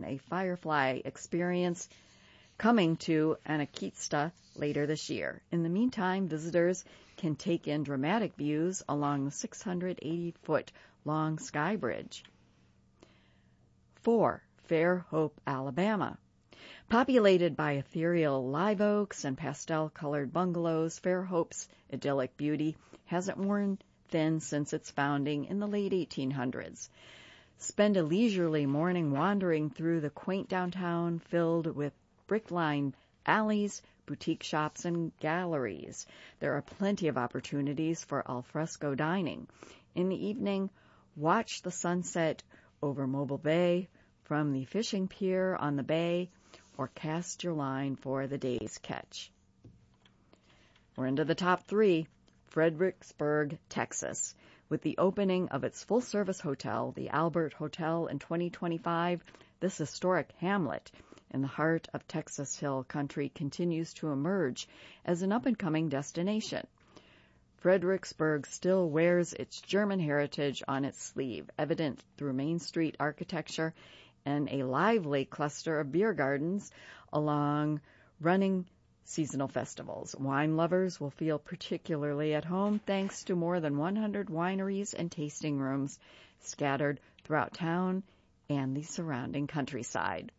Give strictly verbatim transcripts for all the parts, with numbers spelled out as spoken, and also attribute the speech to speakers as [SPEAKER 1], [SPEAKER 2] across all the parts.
[SPEAKER 1] a Firefly experience coming to Anakista later this year. In the meantime, visitors can take in dramatic views along the six hundred eighty foot long Sky Bridge. Four, Fairhope, Alabama. Populated by ethereal live oaks and pastel-colored bungalows, Fairhope's idyllic beauty hasn't worn thin since its founding in the late eighteen hundreds. Spend a leisurely morning wandering through the quaint downtown filled with brick-lined alleys, boutique shops, and galleries. There are plenty of opportunities for al fresco dining. In the evening, watch the sunset over Mobile Bay from the fishing pier on the bay, or cast your line for the day's catch. We're into the top three. Fredericksburg, Texas. With the opening of its full-service hotel, the Albert Hotel, in twenty twenty-five, this historic hamlet in the heart of Texas Hill Country continues to emerge as an up-and-coming destination. Fredericksburg still wears its German heritage on its sleeve, evident through Main Street architecture and a lively cluster of beer gardens along running seasonal festivals. Wine lovers will feel particularly at home thanks to more than one hundred wineries and tasting rooms scattered throughout town and the surrounding countryside.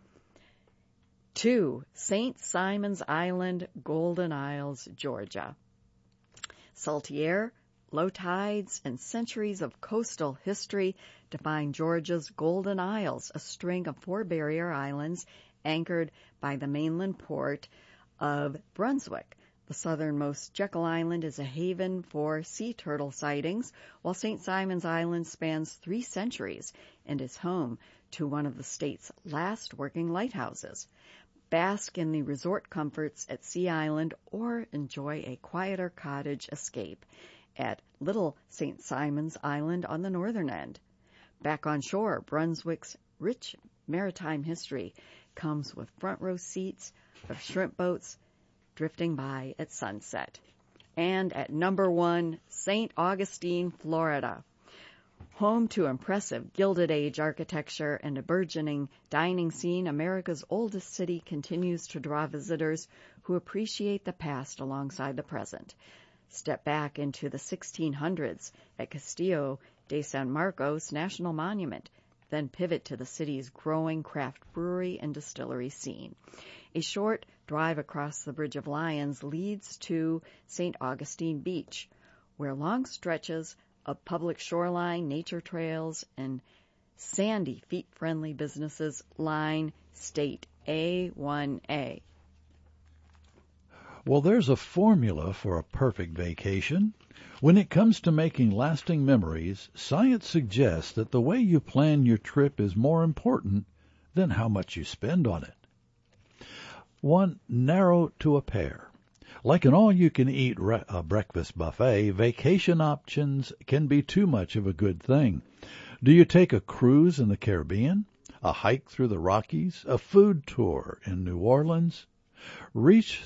[SPEAKER 1] Two, Saint Simon's Island, Golden Isles, Georgia. Salty air, low tides, and centuries of coastal history define Georgia's Golden Isles, a string of four barrier islands anchored by the mainland port of Brunswick. The southernmost Jekyll Island is a haven for sea turtle sightings, while Saint Simon's Island spans three centuries and is home to one of the state's last working lighthouses. Bask in the resort comforts at Sea Island or enjoy a quieter cottage escape at Little Saint Simon's Island on the northern end. Back on shore, Brunswick's rich maritime history comes with front row seats of shrimp boats drifting by at sunset. And at number one, Saint Augustine, Florida. Home to impressive Gilded Age architecture and a burgeoning dining scene, America's oldest city continues to draw visitors who appreciate the past alongside the present. Step back into the sixteen hundreds at Castillo de San Marcos National Monument, then pivot to the city's growing craft brewery and distillery scene. A short drive across the Bridge of Lions leads to Saint Augustine Beach, where long stretches of public shoreline, nature trails, and sandy, feet-friendly businesses line State A one A.
[SPEAKER 2] Well, there's a formula for a perfect vacation. When it comes to making lasting memories, science suggests that the way you plan your trip is more important than how much you spend on it. One, narrow to a pair. Like an all-you-can-eat re- uh, breakfast buffet, vacation options can be too much of a good thing. Do you take a cruise in the Caribbean, a hike through the Rockies, a food tour in New Orleans? Reach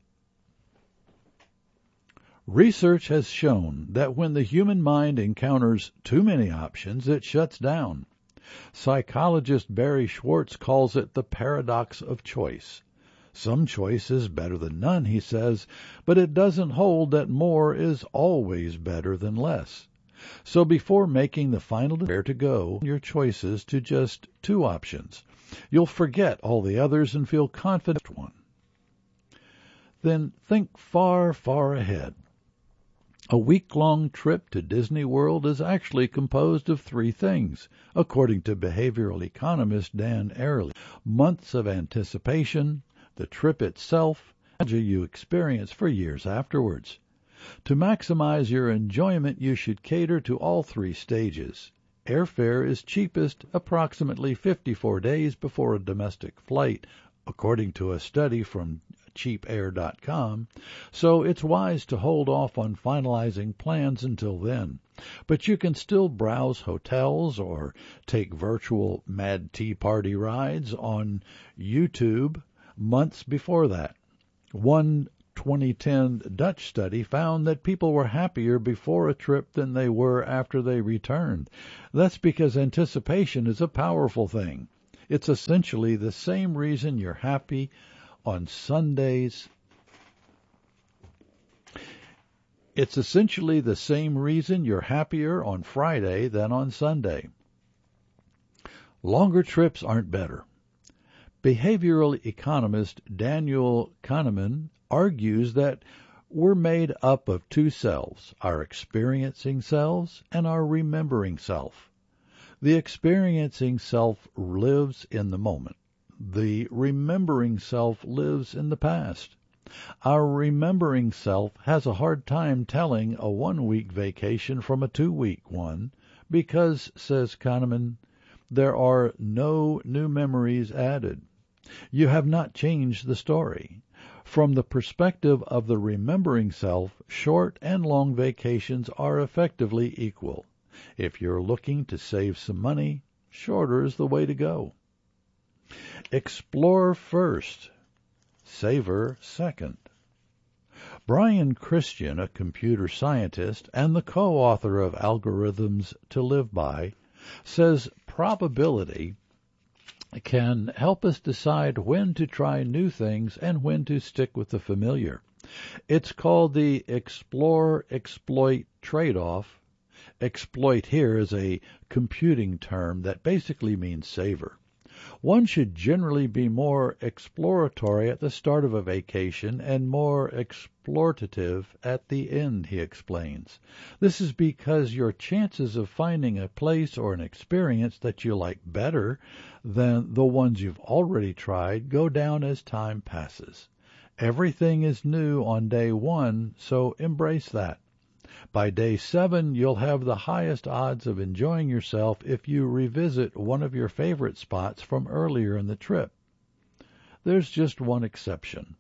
[SPEAKER 2] Research has shown that when the human mind encounters too many options, it shuts down. Psychologist Barry Schwartz calls it the paradox of choice. Some choice is better than none, he says, but it doesn't hold that more is always better than less. So before making the final decision where to go, your choices to just two options. You'll forget all the others and feel confident in one. Then think far, far ahead. A week-long trip to Disney World is actually composed of three things, according to behavioral economist Dan Ariely. Months of anticipation, the trip itself, and the you experience for years afterwards. To maximize your enjoyment, you should cater to all three stages. Airfare is cheapest approximately fifty-four days before a domestic flight, according to a study from cheap air dot com, so it's wise to hold off on finalizing plans until then. But you can still browse hotels or take virtual Mad Tea Party rides on YouTube months before that. One twenty ten Dutch study found that people were happier before a trip than they were after they returned. That's because anticipation is a powerful thing. It's essentially the same reason you're happy on Sundays. It's essentially the same reason you're happier on Friday than on Sunday. Longer trips aren't better. Behavioral economist Daniel Kahneman argues that we're made up of two selves, our experiencing selves and our remembering self. The experiencing self lives in the moment. The remembering self lives in the past. Our remembering self has a hard time telling a one-week vacation from a two-week one because, says Kahneman, there are no new memories added. You have not changed the story. From the perspective of the remembering self, short and long vacations are effectively equal. If you're looking to save some money, shorter is the way to go. Explore first, savor second. Brian Christian, a computer scientist and the co-author of Algorithms to Live By, says probability can help us decide when to try new things and when to stick with the familiar. It's called the explore-exploit trade-off. Exploit here is a computing term that basically means savor. One should generally be more exploratory at the start of a vacation and more exploitative at the end, he explains. This is because your chances of finding a place or an experience that you like better than the ones you've already tried go down as time passes. Everything is new on day one, so embrace that. By day seven, you'll have the highest odds of enjoying yourself if you revisit one of your favorite spots from earlier in the trip. There's just one exception.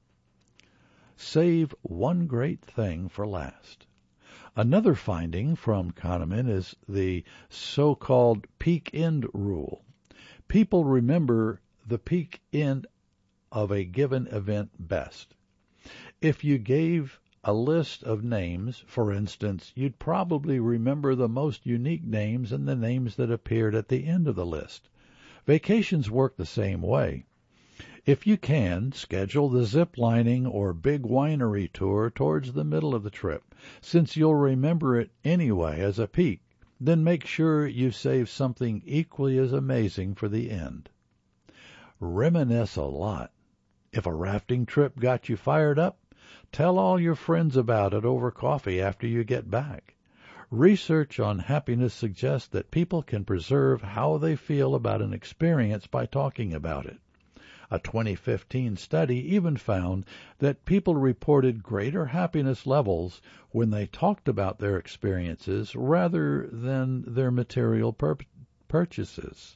[SPEAKER 2] Save one great thing for last. Another finding from Kahneman is the so-called peak end rule. People remember the peak end of a given event best. If you gave a list of names, for instance, you'd probably remember the most unique names and the names that appeared at the end of the list. Vacations work the same way. If you can, schedule the zip lining or big winery tour towards the middle of the trip, since you'll remember it anyway as a peak. Then make sure you save something equally as amazing for the end. Reminisce a lot. If a rafting trip got you fired up, tell all your friends about it over coffee after you get back. Research on happiness suggests that people can preserve how they feel about an experience by talking about it. A twenty fifteen study even found that people reported greater happiness levels when they talked about their experiences rather than their material pur- purchases.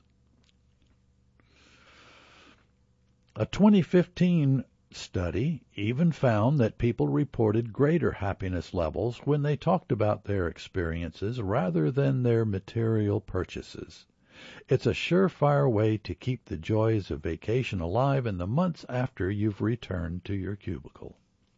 [SPEAKER 2] A twenty fifteen study even found that people reported greater happiness levels when they talked about their experiences rather than their material purchases. It's a surefire way to keep the joys of vacation alive in the months after you've returned to your cubicle.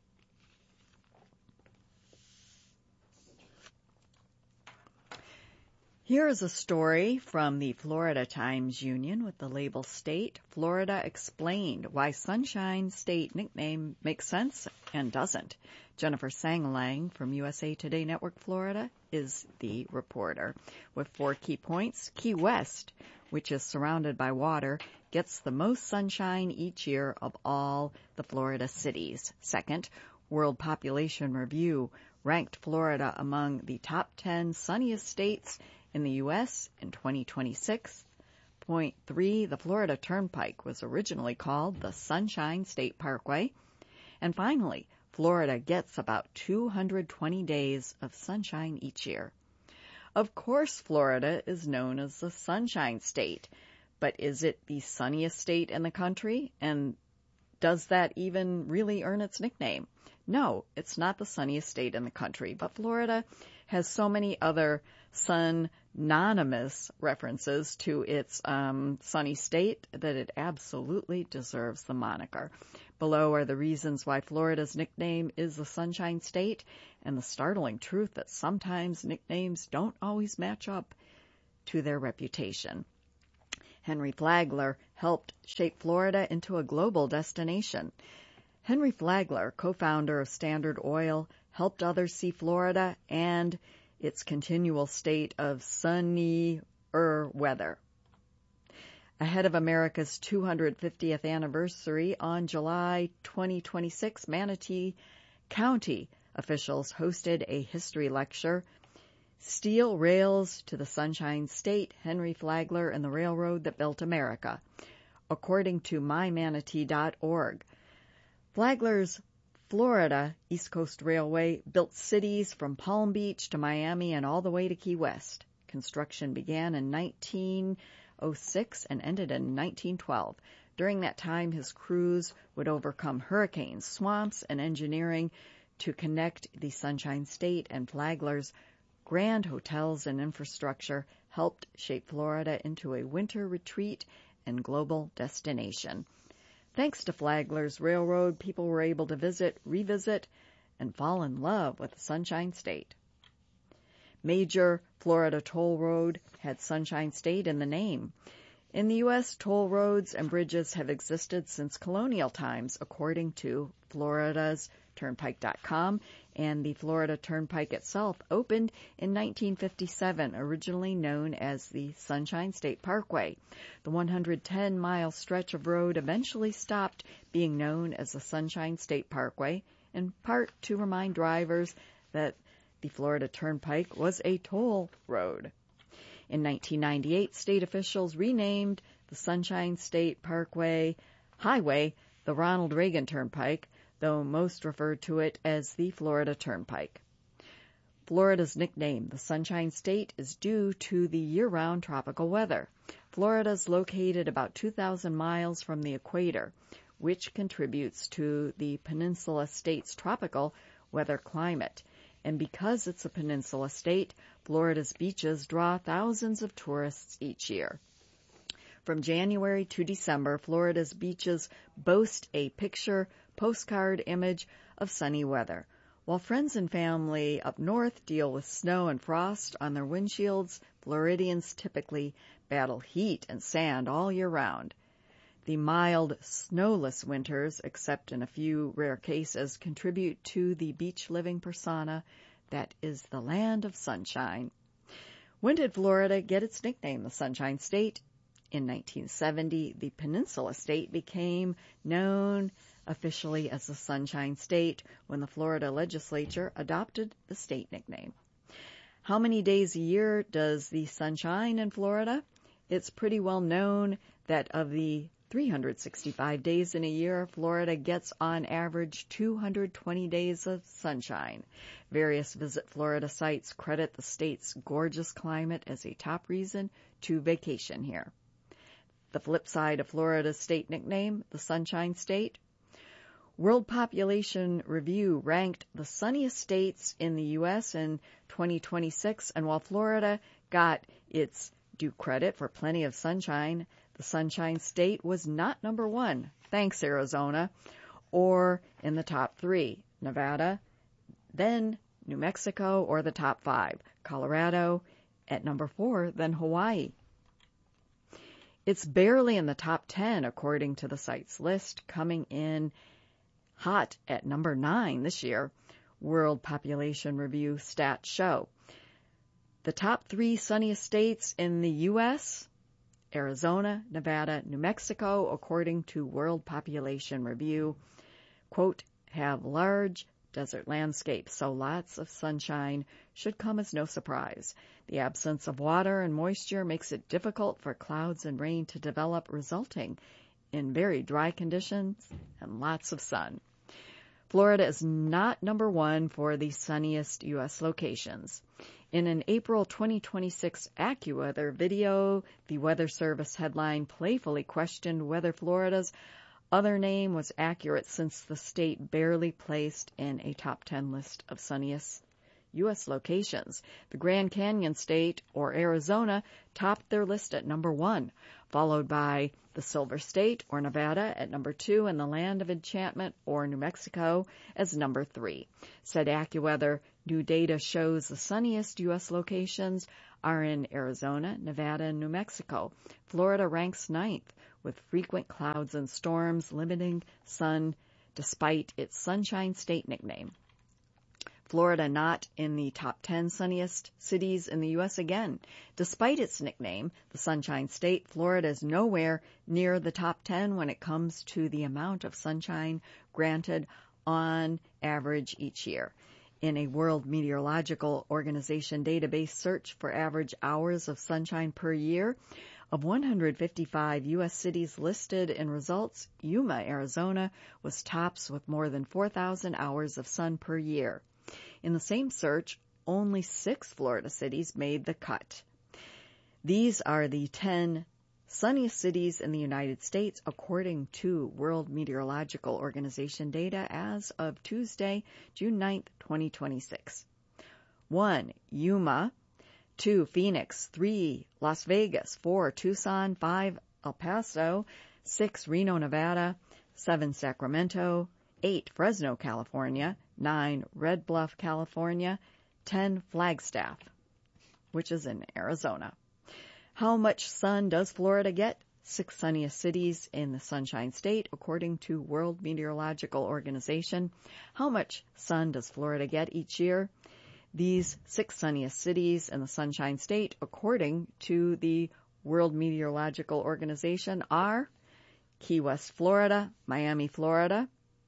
[SPEAKER 1] Here is a story from the Florida Times Union with the label State. Florida explained why Sunshine State nickname makes sense and doesn't. Jennifer Sangalang from U S A Today Network Florida is the reporter. With four key points, Key West, which is surrounded by water, gets the most sunshine each year of all the Florida cities. Second, World Population Review ranked Florida among the top ten sunniest states in the U S in twenty twenty-six. Point three, the Florida Turnpike was originally called the Sunshine State Parkway. And finally, Florida gets about two hundred twenty days of sunshine each year. Of course, Florida is known as the Sunshine State, but is it the sunniest state in the country? And does that even really earn its nickname? No, it's not the sunniest state in the country, but Florida has so many other synonymous references to its um, sunny state that it absolutely deserves the moniker. Below are the reasons why Florida's nickname is the Sunshine State and the startling truth that sometimes nicknames don't always match up to their reputation. Henry Flagler helped shape Florida into a global destination. Henry Flagler, co-founder of Standard Oil, helped others see Florida and its continual state of sunnier weather. Ahead of America's two hundred fiftieth anniversary on July twenty twenty-six, Manatee County officials hosted a history lecture, Steel Rails to the Sunshine State, Henry Flagler and the Railroad That Built America, according to my manatee dot org. Flagler's Florida East Coast Railway built cities from Palm Beach to Miami and all the way to Key West. Construction began in nineteen oh six and ended in nineteen twelve. During that time, his crews would overcome hurricanes, swamps, and engineering to connect the Sunshine State, and Flagler's grand hotels and infrastructure helped shape Florida into a winter retreat and global destination. Thanks to Flagler's railroad, people were able to visit, revisit, and fall in love with the Sunshine State. Major Florida toll road had Sunshine State in the name. In the U S, toll roads and bridges have existed since colonial times, according to Florida's Turnpike dot com, and the Florida Turnpike itself opened in nineteen fifty-seven, originally known as the Sunshine State Parkway. The one hundred ten mile stretch of road eventually stopped being known as the Sunshine State Parkway, in part to remind drivers that the Florida Turnpike was a toll road. In nineteen ninety-eight, state officials renamed the Sunshine State Parkway Highway the Ronald Reagan Turnpike, though most referred to it as the Florida Turnpike. Florida's nickname, the Sunshine State, is due to the year-round tropical weather. Florida is located about two thousand miles from the equator, which contributes to the peninsula state's tropical weather climate. And because it's a peninsula state, Florida's beaches draw thousands of tourists each year. From January to December, Florida's beaches boast a picture postcard image of sunny weather. While friends and family up north deal with snow and frost on their windshields, Floridians typically battle heat and sand all year round. The mild, snowless winters, except in a few rare cases, contribute to the beach-living persona that is the land of sunshine. When did Florida get its nickname, the Sunshine State? In nineteen seventy, the Peninsula State became known officially as the Sunshine State when the Florida legislature adopted the state nickname. How many days a year does the sun shine in Florida? It's pretty well known that of the three hundred sixty-five days in a year, Florida gets on average two hundred twenty days of sunshine. Various Visit Florida sites credit the state's gorgeous climate as a top reason to vacation here. The flip side of Florida's state nickname, the Sunshine State. World Population Review ranked the sunniest states in the U S in twenty twenty-six, and while Florida got its due credit for plenty of sunshine, the Sunshine State was not number one, thanks Arizona, or in the top three, Nevada, then New Mexico, or the top five, Colorado, at number four, then Hawaii. It's barely in the top ten, according to the site's list, coming in hot at number nine this year, World Population Review stats show. The top three sunniest states in the U S, Arizona, Nevada, New Mexico, according to World Population Review, quote, have large desert landscapes, so lots of sunshine should come as no surprise. The absence of water and moisture makes it difficult for clouds and rain to develop, resulting in very dry conditions and lots of sun. Florida is not number one for the sunniest U S locations. In an April twenty twenty-six AccuWeather video, the Weather Service headline playfully questioned whether Florida's other name was accurate, since the state barely placed in a top ten list of sunniest U S locations. The Grand Canyon State, or Arizona, topped their list at number one, followed by the Silver State, or Nevada, at number two, and the Land of Enchantment, or New Mexico, as number three. Said AccuWeather, new data shows the sunniest U S locations are in Arizona, Nevada, and New Mexico. Florida ranks ninth, with frequent clouds and storms limiting sun despite its Sunshine State nickname. Florida not in the top ten sunniest cities in the U S again. Despite its nickname, the Sunshine State, Florida is nowhere near the top ten when it comes to the amount of sunshine granted on average each year. In a World Meteorological Organization database search for average hours of sunshine per year, of one hundred fifty-five U S cities listed in results, Yuma, Arizona, was tops with more than four thousand hours of sun per year. In the same search, only six Florida cities made the cut. These are the ten sunniest cities in the United States, according to World Meteorological Organization data as of Tuesday, June ninth, twenty twenty-six. one. Yuma. two. Phoenix. three. Las Vegas. four. Tucson. five. El Paso. six. Reno, Nevada. seven. Sacramento. eight. Fresno, California. nine. Red Bluff, California. ten. Flagstaff, which is in Arizona. How much sun does Florida get? Six sunniest cities in the Sunshine State, according to World Meteorological Organization. How much sun does Florida get each year? These six sunniest cities in the Sunshine State, according to the World Meteorological Organization, are Key West, Florida, Miami, Florida,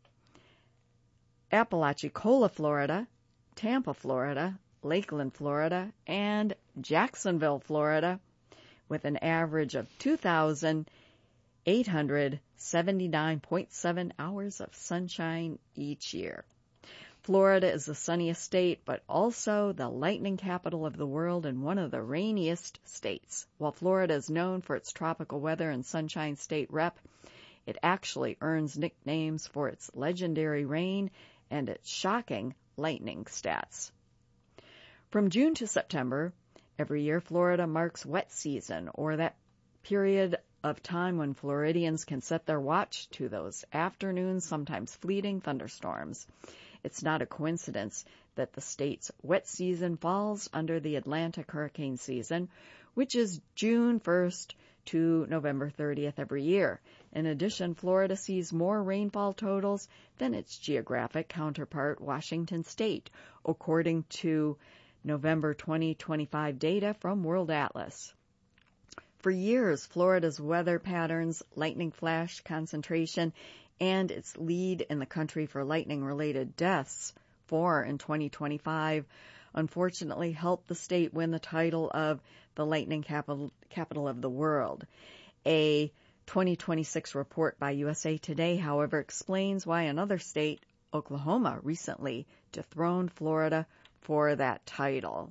[SPEAKER 1] Apalachicola, Florida, Tampa, Florida, Lakeland, Florida, and Jacksonville, Florida, with an average of two thousand eight hundred seventy-nine point seven hours of sunshine each year. Florida is the sunniest state, but also the lightning capital of the world and one of the rainiest states. While Florida is known for its tropical weather and Sunshine State rep, it actually earns nicknames for its legendary rain and its shocking lightning stats. From June to September, every year, Florida marks wet season, or that period of time when Floridians can set their watch to those afternoon, sometimes fleeting thunderstorms. It's not a coincidence that the state's wet season falls under the Atlantic hurricane season, which is June first to November thirtieth every year. In addition, Florida sees more rainfall totals than its geographic counterpart, Washington State, according to November twenty twenty-five data from World Atlas. For years, Florida's weather patterns, lightning flash concentration, and its lead in the country for lightning-related deaths, four in twenty twenty-five, unfortunately helped the state win the title of the lightning capital, capital of the world. A twenty twenty-six report by U S A Today, however, explains why another state, Oklahoma, recently dethroned Florida for that title.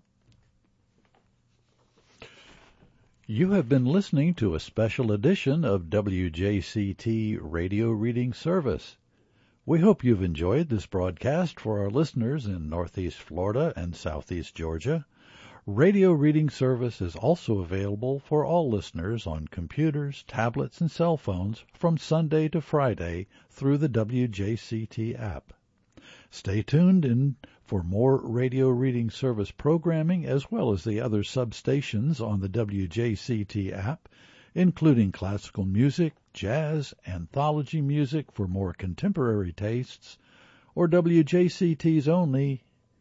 [SPEAKER 2] You have been listening to a special edition of W J C T Radio Reading Service. We hope you've enjoyed this broadcast for our listeners in Northeast Florida and Southeast Georgia. Radio Reading Service is also available for all listeners on computers, tablets, and cell phones from Sunday to Friday through the W J C T app. Stay tuned in for more Radio Reading Service programming, as well as the other substations on the W J C T app, including classical music, jazz, anthology music for more contemporary tastes, or W J C T's only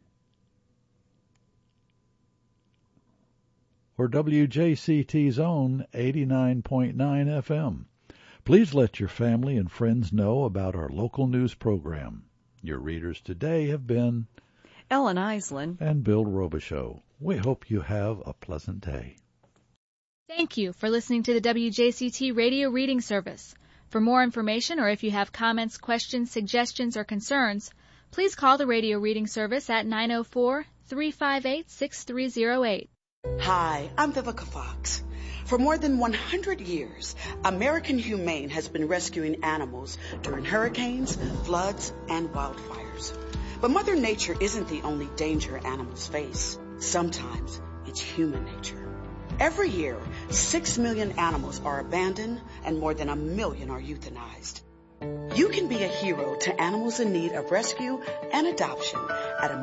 [SPEAKER 2] or W J C T's own eighty-nine point nine F M. Please let your family and friends know about our local news program. Your readers today have been
[SPEAKER 1] Ellen Island
[SPEAKER 2] and Bill Robichaux. We hope you have a pleasant day.
[SPEAKER 3] Thank you for listening to the W J C T Radio Reading Service. For more information, or if you have comments, questions, suggestions, or concerns, please call the Radio Reading Service at nine oh four, three five eight, six three oh eight.
[SPEAKER 4] Hi, I'm Vivica Fox. For more than one hundred years, American Humane has been rescuing animals during hurricanes, floods, and wildfires. But Mother Nature isn't the only danger animals face. Sometimes it's human nature. Every year, six million animals are abandoned and more than a million are euthanized. You can be a hero to animals in need of rescue and adoption at